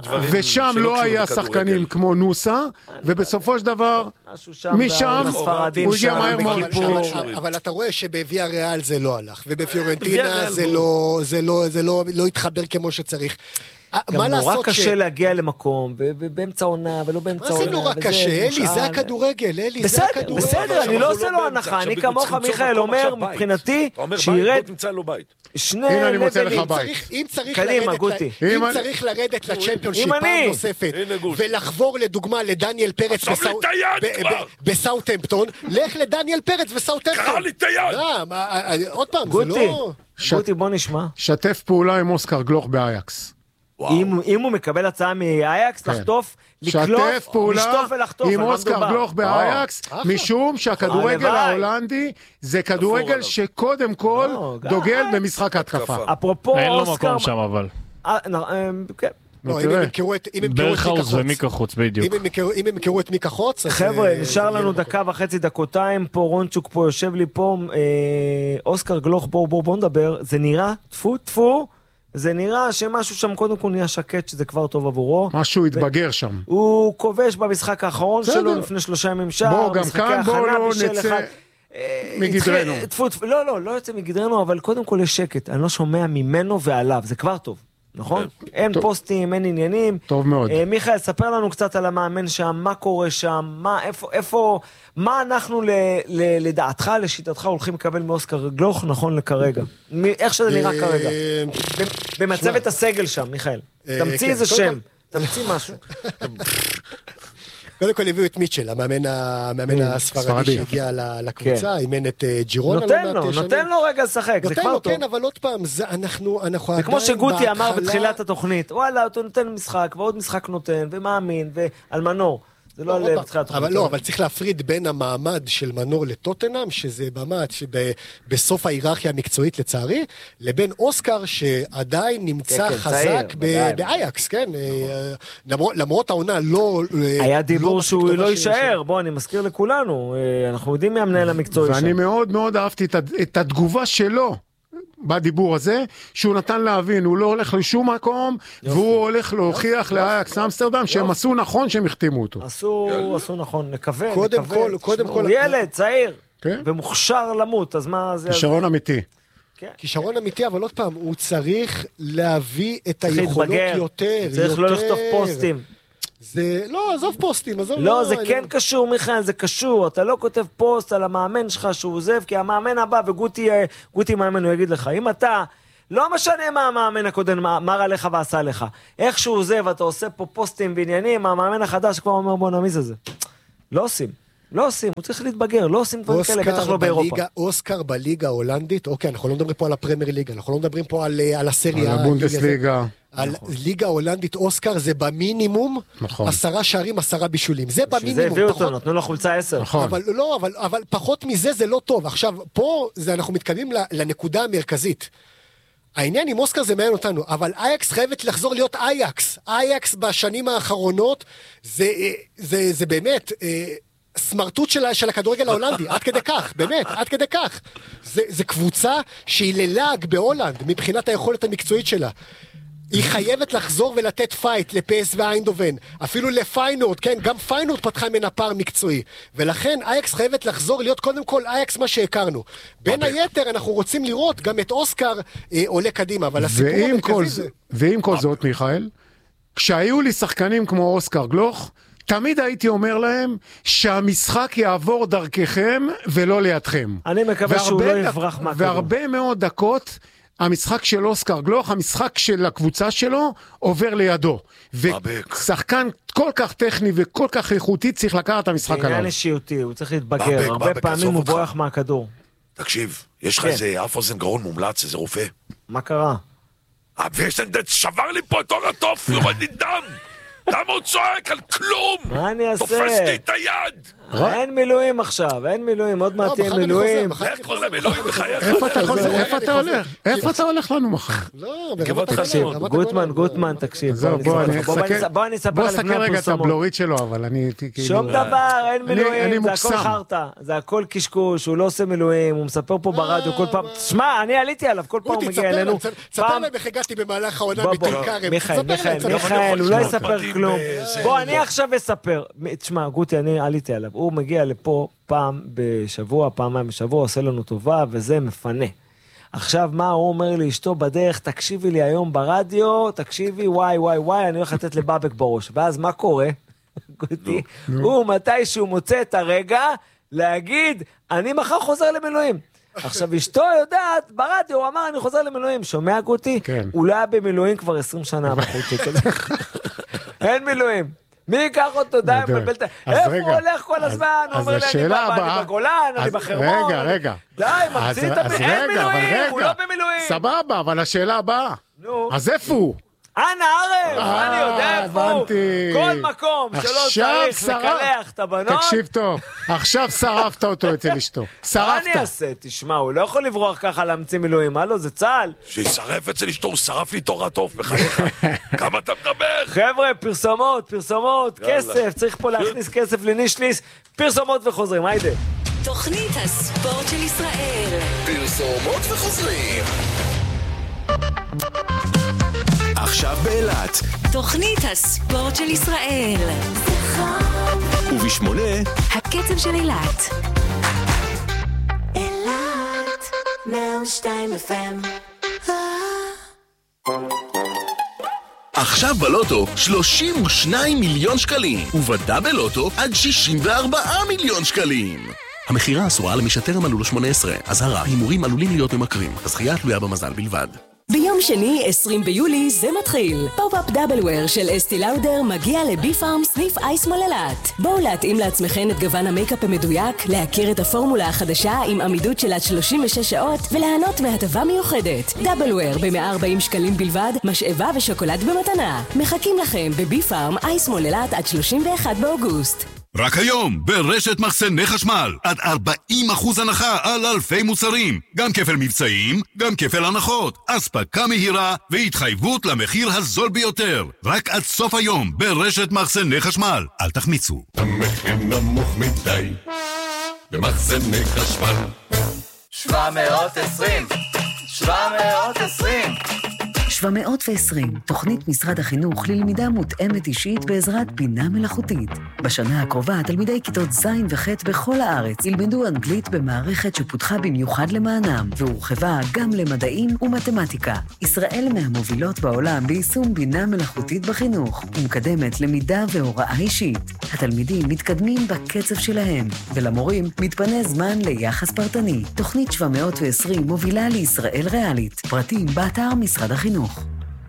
ושם לא היה שחקנים כמו נוסה, ובסופו של דבר, משם הוא הגיע מהר מאוד. אבל אתה רואה שבוויה ריאל זה לא הלך, ובפיורנטינה זה לא, זה לא, זה לא, לא התחבר כמו שצריך. גם נורא קשה להגיע למקום, באמצע עונה ולא באמצע עונה. מה זה נורא קשה? אלי, זה הכדורגל, אלי, זה הכדורגל. בסדר, אני לא עושה לו הנחה, אני כמוך מיכאל אומר, מבחינתי, שירד שני לבלים. אם צריך לרדת לצ'מפיונשיפ פעם נוספת, ולחבור לדוגמה לדניאל פרץ בסאוטהמפטון, לך לדניאל פרץ וסאוטהמפטון. קרא לי את היד. עוד פעם, זה לא... גוטי, בוא נשמע. שתף פעולה עם אוסקר גלוך באייקס. אם הוא מקבל הצעה מאייקס, לחטוף, לקלוף, לשטוף ולחטוף. עם אוסקר גלוך באייקס, משום שהכדורגל ההולנדי זה כדורגל שקודם כל דוגל במשחק ההתקפה. אפרופו אין לו אוסקר... מקום שם אבל. כן. לא, אם הם ימכרו את ברכהאוז ומיקה חוץ, בדיוק. אם הם ימכרו את מיקה חוץ... חבר'ה, נשאר לנו דקה וחצי דקותיים, פה רונצ'וק פה יושב לי פה, אוסקר גלוך, בואו בואו נדבר, זה נראה, תפו תפו, זה נראה שמשהו שם קודם כל נהיה שקט, שזה כבר טוב עבורו. משהו התבגר שם. הוא כובש במשחק האחרון שלו, לפני שלושה ימים שער. בואו, גם כאן בואו לא נצא מגדרנו. לא, לא, לא יוצא מגדרנו, אבל קודם כל יש שקט. אני לא שומע ממנו ועליו, זה כבר טוב. נכון? אין פוסטים, אין עניינים. טוב מאוד. מיכאל, ספר לנו קצת על המאמן שם, מה קורה שם, מה, איפה, איפה, מה אנחנו לדעתך, לשיטתך, הולכים לקבל מאוסקר גלוך, נכון לכרגע? איך שזה נראה כרגע? במצבת הסגל שם, מיכאל. תמציא איזה שם, תמציא משהו. קודם כל הביאו את מיטשל, המאמן הספרדי שהגיע לקבוצה, אימן את ג'ירונה. נותן לו, נותן לו רגע לשחק, זה כבר טוב. כן, אבל עוד פעם, אנחנו עדיין בהתחלה... זה כמו שגוטי אמר בתחילת התוכנית, וואלה, אתה נותן משחק, ועוד משחק נותן, ומאמין, ועל מנור. זה לא על בתחילת התוכנית. לא, אבל צריך להפריד בין המעמד של מנור לטוטנאם, שזה מעמד שבסוף ההיררכיה המקצועית לצערי, לבין אוסקר שעדיין נמצא חזק באייקס, כן? למרות העונה לא... היה דיבור שהוא לא יישאר, בוא, אני מזכיר לכולנו, אנחנו יודעים מי המנהל המקצועי שם. ואני מאוד מאוד אהבתי את התגובה שלו. בדיבור הזה, שהוא נתן להבין, הוא לא הולך לשום מקום, והוא הולך להוכיח לאייקס אמסטרדם, שהם עשו נכון שהם החתימו אותו. עשו, עשו נכון, נקווה, קודם נקווה. כל, קודם כל... הוא ילד, צעיר, ומוכשר למות, אז מה זה... כישרון אמיתי. כישרון אמיתי, אבל עוד פעם, הוא צריך להביא את היכולות יותר, צריך לא לכתוב פוסטים. זה, לא, עזוב פוסטים, עזוב... לא, זה כן קשור, מיכאל, זה קשור. אתה לא כותב פוסט על המאמן שלך שהוא עוזב, כי המאמן הבא, וגוטי מאמן, הוא יגיד לך, אם אתה לא משנה מה המאמן הקודם אמר עליך ועשה לך. איכשהו זה, ואתה עושה פה פוסטים בעניינים, המאמן החדש כבר אומר בוא נמיז את זה. לא עושים. לא עושים, הוא צריך להתבגר, לא עושים דברים כאלה, בטח לא באירופה. אוסקר בליגה ההולנדית, אוקיי, אנחנו לא מדברים פה על הפרמייר ליגה, אנחנו לא מדברים פה על, על הסריה. על הבונדסליגה. על ליגה ההולנדית, אוסקר זה במינימום, נכון. עשרה שערים, עשרה בישולים. זה במינימום. זה הביאו אותו, נתנו לו חולצה עשר. נכון. אבל לא, אבל, אבל פחות מזה זה לא טוב. עכשיו, פה זה, אנחנו מתקדמים לנקודה המרכזית. העניין עם אוסקר זה מעניין אותנו, אבל אייקס חייבת לחזור להיות אייקס. אייקס בשנים האחרונות, זה, זה, זה באמת... סמרטוט של, של הכדורגל ההולנדי, עד כדי כך, באמת, עד כדי כך. זה, זה קבוצה שהיא ללעג בהולנד, מבחינת היכולת המקצועית שלה. היא חייבת לחזור ולתת פייט לפס ואיינדובן, אפילו לפיינורד, כן, גם פיינורד פתחה מן הפער מקצועי, ולכן אייקס חייבת לחזור להיות קודם כל אייקס מה שהכרנו. בין היתר אנחנו רוצים לראות גם את אוסקר אה, עולה קדימה, אבל הסיפור המרכזי זה... ועם כל זאת, מיכאל, כשהיו לי שחקנים כמו אוסקר גלוך, תמיד הייתי אומר להם שהמשחק יעבור דרככם ולא לידכם. אני מקווה שהוא לא יברח מהכדור. והרבה מאוד דקות, המשחק של אוסקר גלוך, המשחק של הקבוצה שלו, עובר לידו. ושחקן כל כך טכני וכל כך איכותי צריך לקחת את המשחק עליו. עניין אישיותי, הוא צריך להתבגר. הרבה פעמים הוא בורח מהכדור. תקשיב, יש לך איזה אף אוזן גרון מומלץ, איזה רופא. מה קרה? הווסנדט שבר לי פה את אור התוף, יורד לי דם. למה הוא צועק על כלום? מה אני אעשה? תופס לי את היד. אין מילואים עכשיו, אין מילואים, עוד מעט תהיה מילואים. איך קורא למילואים בחייך? איפה אתה הולך? איפה אתה הולך לנו מחר? לא, תקשיב, גוטמן, גוטמן, תקשיב. בוא אני אספר בוא לפני סקר רגע את הפרסומות. הבלורית שלו, אבל אני... שום דבר, אין מילואים, זה הכל חרטה, זה הכל קשקוש, הוא לא עושה מילואים, הוא מספר פה ברדיו כל פעם. תשמע, אני עליתי עליו, כל פעם הוא מגיע אלינו. תספר להם איך הגעתי במהלך העונה מטולקרם. מיכאל, מיכאל, הוא לא יספר כלום. בוא, אני עכשיו אספר. תשמע, גוטי, אני עליתי עליו. הוא מגיע לפה פעם בשבוע, פעמיים בשבוע, עושה לנו טובה, וזה מפנה. עכשיו, מה הוא אומר לאשתו בדרך? תקשיבי לי היום ברדיו, תקשיבי, וואי, וואי, וואי, אני הולך לתת לבאבק בראש. ואז מה קורה? גוטי, הוא מתישהו מוצא את הרגע להגיד, אני מחר חוזר למילואים. עכשיו, אשתו יודעת, ברדיו, הוא אמר, אני חוזר למילואים. שומע, גוטי? כן. הוא לא היה במילואים כבר עשרים שנה בחוץ. אין מילואים. מי ייקח אותו די מבלבלת? איפה הוא הולך כל הזמן? הוא אומר לי, אני בא, אני בגולן, אני בחרמון. רגע, רגע. די, ממציא את המילואים. אין מילואים, הוא לא במילואים. סבבה, אבל השאלה הבאה. אז איפה הוא? אנא ערב, אני יודע איפה הוא. כל מקום שלא צריך לקלח את הבנות. תקשיב טוב, עכשיו שרפת אותו אצל אשתו. שרפת. מה אני אעשה? תשמע, הוא לא יכול לברוח ככה להמציא מילואים, הלו, זה צהל. שישרף אצל אשתו, הוא שרף לי תור הטוב בחייך. כמה אתה מדבר? חבר'ה, פרסומות, פרסומות, כסף, צריך פה להכניס כסף לנישליס, פרסומות וחוזרים, היידה. תוכנית הספורט של ישראל. פרסומות וחוזרים. עכשיו באילת. תוכנית הספורט של ישראל. ובשמונה הקצב של אילת. אילת מאה ושתיים אף אם. עכשיו בלוטו שלושים ושניים מיליון שקלים, ובדאבל לוטו עד שישים וארבעה מיליון שקלים. המחירה אסורה למי שטרם מלאו לו שמונה עשרה. אזהרה, הימורים עלולים להיות ממכרים. הזכייה תלויה במזל בלבד. ביום שני, עשרים ביולי, זה מתחיל. פופ-אפ דאבלוור של אסתי לאודר מגיע לבי פארם סניף אייסמול אילת. בואו להתאים לעצמכם את גוון המייקאפ המדויק, להכיר את הפורמולה החדשה עם עמידות של עד שלושים ושש שעות, וליהנות מהטבה מיוחדת. דאבלוור ב-מאה וארבעים שקלים בלבד, משאבה ושוקולד במתנה. מחכים לכם בבי פארם אייסמול אילת עד שלושים ואחד באוגוסט. רק היום, ברשת מחסני חשמל, עד ארבעים אחוז הנחה על אלפי מוצרים. גם כפל מבצעים, גם כפל הנחות. אספקה מהירה והתחייבות למחיר הזול ביותר. רק עד סוף היום, ברשת מחסני חשמל. אל תחמיצו. המחיר נמוך מדי, במחסני חשמל. שבע מאות עשרים, שבע מאות עשרים, שבע מאות ועשרים, תוכנית משרד החינוך ללמידה מותאמת אישית בעזרת בינה מלאכותית. בשנה הקרובה, תלמידי כיתות ז' וח' בכל הארץ ילמדו אנגלית במערכת שפותחה במיוחד למענם, והורחבה גם למדעים ומתמטיקה. ישראל מהמובילות בעולם ביישום בינה מלאכותית בחינוך, ומקדמת למידה והוראה אישית. התלמידים מתקדמים בקצב שלהם, ולמורים מתפנה זמן ליחס פרטני. תוכנית שבע מאות ועשרים מובילה לישראל ריאלית. פרטים באתר משרד החינוך.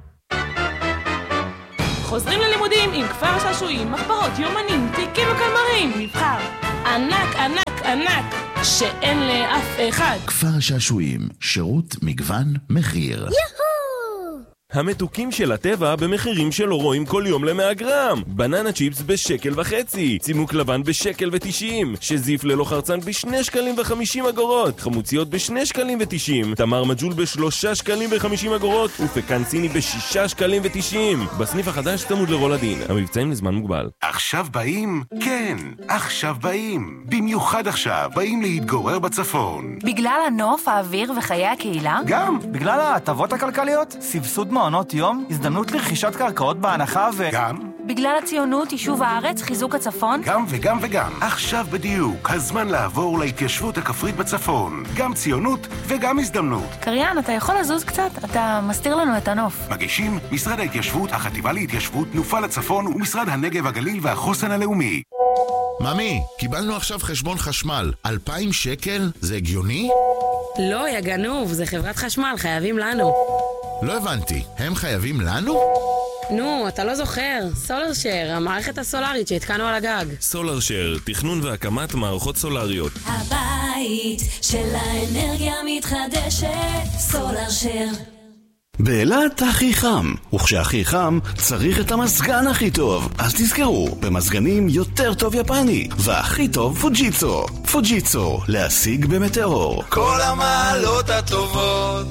חוזרים ללימודים עם כפר שעשועים, מחברות, יומנים, תיקים וקלמרים. מבחר ענק, ענק, ענק, שאין לאף אחד. כפר שעשועים, שירות, מגוון, מחיר. יהו! המתוקים של הטבע במחירים שלא רואים כל יום ל-מאה גרם. בננה צ'יפס בשקל וחצי, צימוק לבן בשקל ותשעים, שזיף ללא חרצן בשני שקלים וחמישים אגורות, חמוציות בשני שקלים ותשעים, תמר מג'ול בשלושה שקלים וחמישים אגורות, ופקן סיני בשישה שקלים ותשעים. בסניף החדש צמוד לרולדין, המבצעים לזמן מוגבל. עכשיו באים? כן, עכשיו באים. במיוחד עכשיו באים להתגורר בצפון. בגלל הנוף, האוויר וחיי הקהילה? גם. בגלל ההטבות הכלכליות, סבסוד מעונות יום, הזדמנות לרכישת קרקעות בהנחה ו... גם. בגלל הציונות, יישוב הארץ, חיזוק הצפון? גם וגם וגם. עכשיו בדיוק, הזמן לעבור להתיישבות הכפרית בצפון. גם ציונות וגם הזדמנות. קריין, אתה יכול לזוז קצת? אתה מסתיר לנו את הנוף. מגישים משרד ההתיישבות, החטיבה להתיישבות, תנופה לצפון ומשרד הנגב הגליל והחוסן הלאומי. ממי, קיבלנו עכשיו חשבון חשמל. אלפיים שקל? זה הגיוני? לא, יא גנוב, זה חברת חשמל, חייבים לנו. לא הבנתי, הם חייבים לנו? נו, אתה לא זוכר, סולר שר, המערכת הסולרית שהתקנו על הגג. סולר שר, תכנון והקמת מערכות סולריות. הבית של האנרגיה מתחדשת, סולר שר. באילת הכי חם, וכשהכי חם צריך את המזגן הכי טוב. אז תזכרו, במזגנים יותר טוב יפני, והכי טוב פוג'יצו. פוג'יצו, להשיג במטאור. כל המעלות הטובות.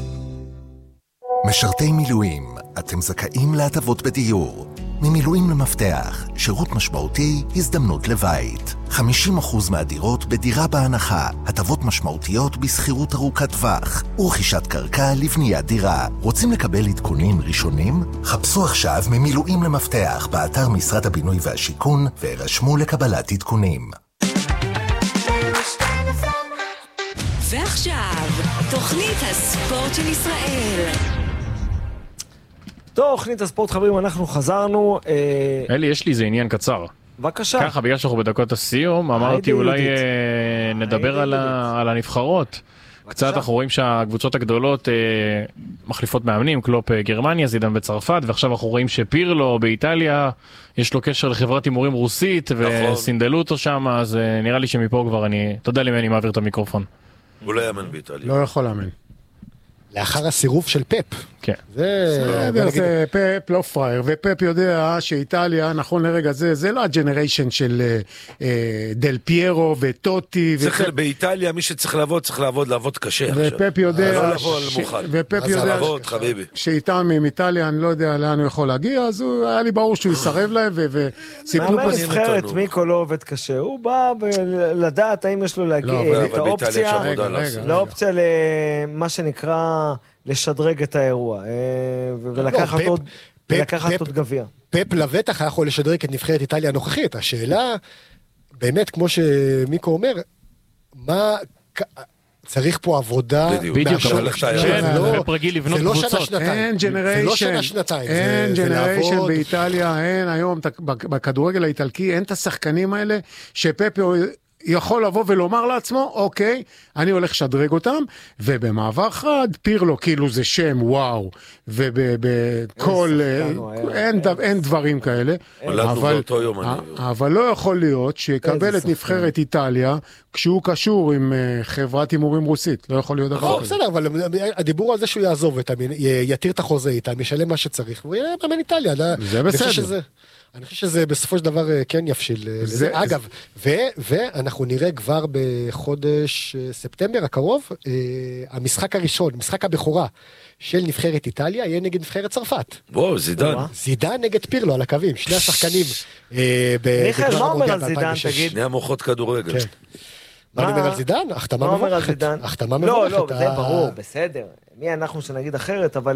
משרתי מילואים, אתם זכאים להטבות בדיור. ממילואים למפתח, שירות משמעותי, הזדמנות לבית. חמישים אחוז מהדירות בדירה בהנחה, הטבות משמעותיות בסחירות ארוכת טווח, ורכישת קרקע לבניית דירה. רוצים לקבל עדכונים ראשונים? חפשו עכשיו ממילואים למפתח באתר משרד הבינוי והשיכון, והירשמו לקבלת עדכונים. ועכשיו, תוכנית הספורט של ישראל. תוכנית הספורט, חברים, אנחנו חזרנו. אלי, יש לי איזה עניין קצר. בבקשה. ככה, בגלל שאנחנו בדקות הסיום, אמרתי אולי נדבר על הנבחרות. קצת אנחנו רואים שהקבוצות הגדולות מחליפות מאמנים, קלופ גרמניה, זידן בצרפת, ועכשיו אנחנו רואים שפירלו באיטליה, יש לו קשר לחברת הימורים רוסית, וסינדלו אותו שם, אז נראה לי שמפה כבר אני, אתה יודע למי אני מעביר את המיקרופון. הוא לא יאמן באיטליה. לא יכול לאמן. לאחר הסירוב של פפ. כן. זה, זה פפ לא פרייר, ופפ יודע שאיטליה, נכון לרגע זה, זה לא הג'נריישן של דל פיירו וטוטי. צריך באיטליה, מי שצריך לעבוד, צריך לעבוד, לעבוד קשה. ופפ יודע, ופפ יודע שאיתם עם איטליה, אני לא יודע לאן הוא יכול להגיע, אז היה לי ברור שהוא יסרב להם, וסיפרו מה נבחרת, מיקו לא עובד קשה, הוא בא לדעת האם יש לו להגיע את האופציה, לאופציה למה שנקרא לשדרג את האירוע, ולקחת עוד גביע. פפ לבטח היה יכול לשדרג את נבחרת איטליה הנוכחית. השאלה, באמת, כמו שמיקו אומר, מה... צריך פה עבודה... בדיוק, פפ רגיל לבנות קבוצות. אין ג'נריישן, אין ג'נריישן באיטליה, אין היום, בכדורגל האיטלקי, אין את השחקנים האלה, שפפ... יכול לבוא ולומר לעצמו, אוקיי, אני הולך לשדרג אותם, ובמעבר חד, פירלו כאילו זה שם, וואו, ובכל, אין דברים כאלה, אבל לא יכול להיות שיקבל את נבחרת איטליה, כשהוא קשור עם חברת הימורים רוסית, לא יכול להיות דבר כזה. בסדר, אבל הדיבור על זה שהוא יעזוב, יתיר את החוזה איתם, ישלם מה שצריך, והוא יהיה מאמן איטליה. זה בסדר. אני חושב שזה בסופו של דבר כן יפשיל. אגב, ואנחנו נראה כבר בחודש ספטמבר הקרוב, המשחק הראשון, משחק הבכורה של נבחרת איטליה, יהיה נגד נבחרת צרפת. וואו, זידן. זידן נגד פירלו על הקווים, שני השחקנים. מיכאל, מה אומר על זידן, תגיד? שני המוחות כדורגל. מה אני אומר על זידן? החתמה מבורכת. החתמה מבורכת. לא, לא, זה ברור, בסדר. מי אנחנו שנגיד אחרת, אבל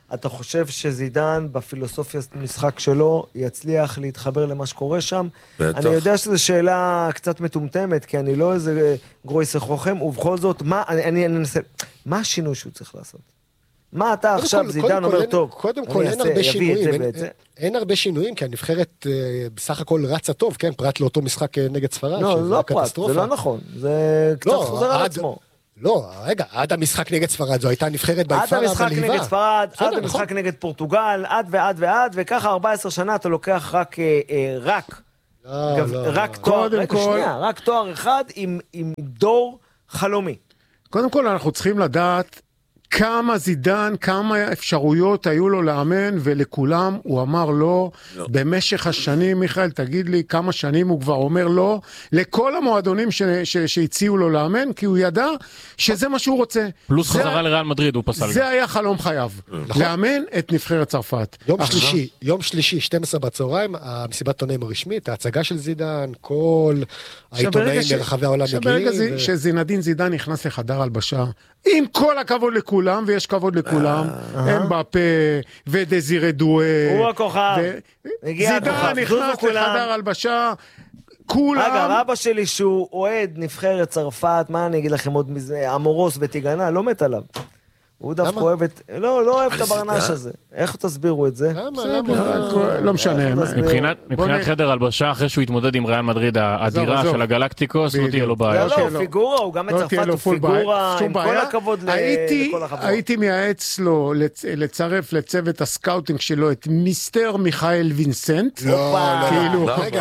אתה חושב שזידן בפילוסופיה משחק שלו יצליח להתחבר למה שקורה שם? בטח. אני יודע שזו שאלה קצת מטומטמת, כי אני לא איזה גרויסר חוכם, ובכל זאת, מה, אני, אני אנסה, מה השינוי שהוא צריך לעשות? מה אתה עכשיו, כל, זידן אומר אין, טוב? קודם כל אין הרבה שינויים, אין, אין, אין הרבה שינויים, כי הנבחרת בסך הכל רצה טוב, כן? פרט לאותו משחק נגד ספרד, לא, לא פרט, זה לא נכון, זה קצת לא, חוזר על עצמו. לא, רגע, עד המשחק נגד ספרד, זו הייתה נבחרת ביפר, עד המשחק נגד ספרד, עד המשחק נגד פורטוגל, עד ועד ועד, וככה ארבע עשרה שנה אתה לוקח רק, רק, רק תואר, רק תואר אחד עם דור חלומי. קודם כל אנחנו צריכים לדעת כמה זידן, כמה אפשרויות היו לו לאמן, ולכולם הוא אמר לא, לא. במשך השנים, מיכאל, תגיד לי כמה שנים הוא כבר אומר לא, לכל המועדונים ש, ש, שהציעו לו לאמן, כי הוא ידע שזה מה שהוא רוצה. פלוס חזרה לריאל מדריד, הוא פסל. זה היה חלום חייו, נכון. לאמן את נבחרת צרפת. יום אחרי. שלישי, יום שלישי, שתים עשרה בצהריים, המסיבת עיתונאים הרשמית, ההצגה של זידן, כל העיתונאים מרחבי העולם מגיעים. שברגע ו... שזינדין זידן נכנס לחדר הלבשה, עם כל הכבוד לכולם, ויש כבוד לכולם, אמבפה ודזירה דואה. הוא הכוכב. זידן נכנס לחדר הלבשה, כולם. אגב, אבא שלי שהוא אוהד נבחרת צרפת, מה אני אגיד לכם עוד מזה, אמורוס ותיגנה, לא מת עליו. הוא דווקא אוהב את... לא, לא אוהב את הברנש הזה. איך תסבירו את זה? לא משנה. מבחינת חדר הלבשה, אחרי שהוא התמודד עם ריאל מדריד האדירה של הגלקטיקוס, לא תהיה לו בעיה. לא, לא, פיגורה, הוא גם בצרפת הוא פיגורה, עם כל הכבוד לכל החברות. הייתי מייעץ לו לצרף לצוות הסקאוטינג שלו את מיסטר מיכאל וינסנט. לא, לא, רגע.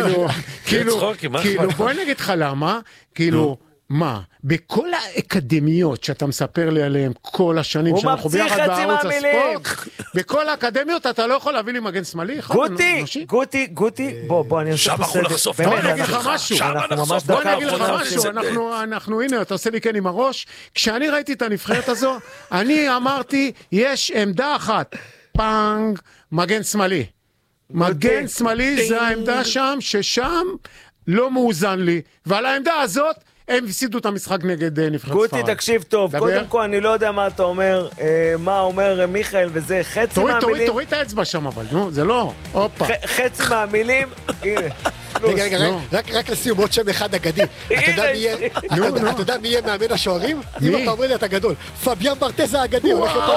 כאילו, בואי נגיד לך למה, כאילו... מה? בכל האקדמיות שאתה מספר לי עליהם כל השנים שאנחנו ביחד בערוץ הספורט, בכל האקדמיות אתה לא יכול להביא לי מגן שמאלי? גוטי, גוטי, גוטי, בוא, בוא, אני אעשה פה סדר. בוא נגיד לך משהו, בוא נגיד לך משהו, אנחנו, הנה, אתה עושה לי כן עם הראש, כשאני ראיתי את הנבחרת הזו, אני אמרתי, יש עמדה אחת, פאנג, מגן שמאלי. מגן שמאלי זה העמדה שם, ששם לא מאוזן לי, ועל העמדה הזאת, הם הפסידו את המשחק נגד נבחרת ספרד. גוטי, תקשיב טוב, קודם כל אני לא יודע מה אתה אומר, מה אומר מיכאל, וזה חצי מהמילים... תוריד את האצבע שם, אבל נו, זה לא, הופה. חצי מהמילים, הנה. רגע, רגע, רק לסיום, עוד שם אחד אגדי. אתה יודע מי יהיה מאמן השוערים? אם אתה אומר לי, אתה גדול. פביאן ברטז האגדי, הולך אותו...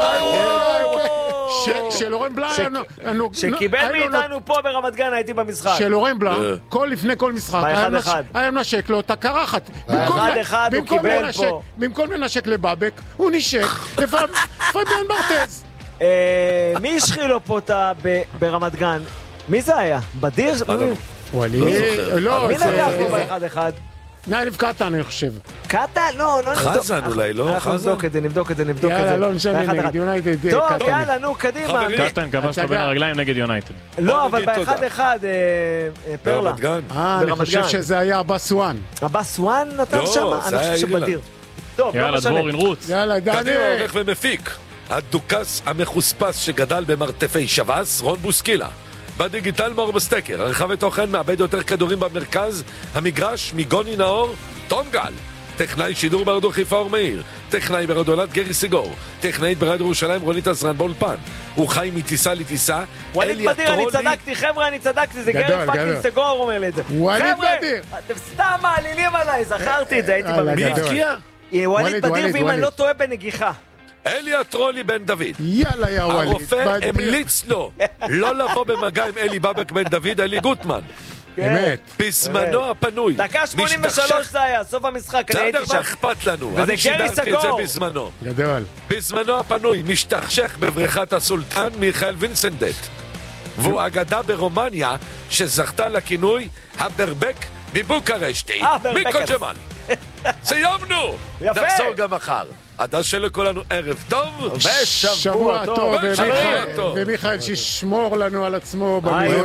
של אורן בלאי, שקיבל מאיתנו פה ברמת גן, הייתי במשחק. של אורן בלאי, לפני כל משחק, היה מנשק לו את הקרחת. באחד אחד הוא קיבל פה. במקום לנשק לבאבק, הוא נשק לפביאן ברטז. מי השחיל לו פה ברמת גן? מי זה היה? בדיר? וואלי, לא, מי נגע פה באחד אחד? נאיף קטן, אני חושב. קטן? לא, לא נבדוק. חזן אולי, לא? אנחנו נבדוק את זה, נבדוק את זה, נבדוק את זה. יאללה, לא נשנה נגד יונייטד. טוב, יאללה, נו, קדימה. קטן כבש לו בין הרגליים נגד יונייטד. לא, אבל באחד אחד, פרלה. אה, אני חושב שזה היה הבאסואן. הבאסואן נתן שם? אני חושב שבדיר. טוב, יאללה, דבורין, רוץ. יאללה, דני. קדימה הולך ומפיק. הדוכס המחוספס שגדל במרתפי שבס, רון בוסקילה. בדיגיטל מאור בסטקר, הרחב תוכן מאבד יותר כדורים במרכז, המגרש מגוני נאור, תום גל, טכנאי שידור ברדיו חיפה אור מאיר, טכנאי ברדיו גרי סיגור, טכנאית ברדיו ירושלים רונית עזרן באולפן, הוא חי מטיסה לטיסה, ווליד בדיר, אני צדקתי, חבר'ה, אני צדקתי, זה גרי פאקינג סגור אומר לי את זה. חבר'ה, אתם סתם מעלילים עליי, זכרתי את זה, הייתי במגרש. מי הבקיע? ווליד בדיר, ואם אני לא טועה בנגיחה. אלי הטרולי בן דוד. יאללה יא ווליד. הרופא המליץ לו לא לבוא במגע עם אלי בבק בן דוד, אלי גוטמן. אמת. בזמנו הפנוי. דקה שמונים ושלוש זה היה, סוף המשחק, אני הייתי שם. מה אכפת לנו? וזה גרי סגור. בזמנו. גדול. בזמנו הפנוי, משתכשך בבריכת הסולטן מיכאל וינסנדט. והוא אגדה ברומניה שזכתה לכינוי הברבק מבוקרשטי. מיקו ג'מן. סיימנו. יפה. נחזור גם מחר. עד שלכולנו ערב טוב ושבוע טוב, ומיכאל שישמור לנו על עצמו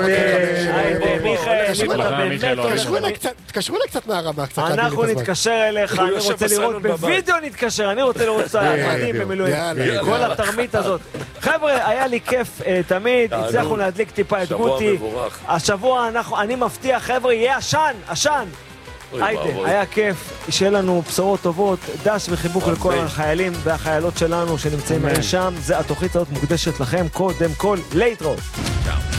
תקשרו לי קצת מהרמה. אנחנו נתקשר אליך, אני רוצה לראות בווידאו נתקשר, אני רוצה לראות סעדים במילואים, כל התרמית הזאת. חבר'ה, היה לי כיף תמיד, הצלחנו להדליק טיפה את גוטי. השבוע אני מבטיח, חבר'ה, יהיה עשן, עשן היידה, היה כיף, שיהיה לנו בשורות טובות, דש וחיבוק לכל החיילים והחיילות שלנו שנמצאים שם, זה התוכנית הזאת מוקדשת לכם, קודם כל להתראות.